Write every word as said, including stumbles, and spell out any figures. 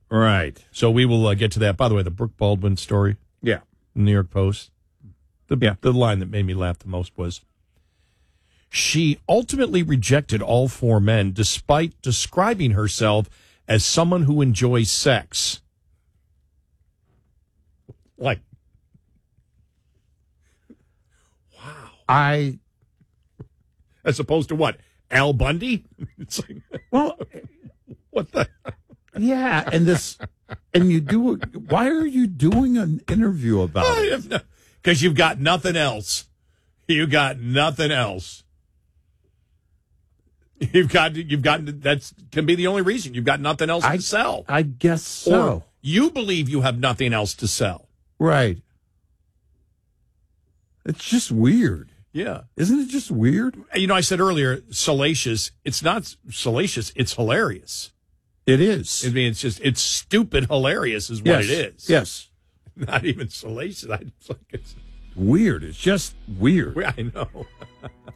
Right. So we will uh, get to that. By the way, the Brooke Baldwin story, Yeah. in the New York Post, the, Yeah. the line that made me laugh the most was, she ultimately rejected all four men despite describing herself as someone who enjoys sex. Like, wow. I, As opposed to what? Al Bundy? It's like, well, what the? yeah, and this, and you do, why are you doing an interview about it? Because you've got nothing else. You got nothing else. You've got, you've got, that's can be the only reason. You've got nothing else I, to sell. I guess so. Or you believe you have nothing else to sell. Right. It's just weird. Yeah. Isn't it just weird? You know, I said earlier, salacious. It's not salacious. It's hilarious. It is. I mean, it's just, it's stupid hilarious is what yes. it is. Yes. Not even salacious. I just like it's weird. It's just weird. I know.